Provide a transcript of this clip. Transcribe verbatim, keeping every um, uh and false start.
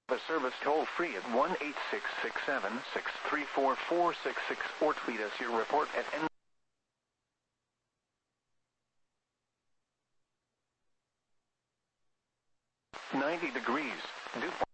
The service toll-free at one eight six six seven, six three four, four six six or tweet us your report at N ninety degrees. DuPont.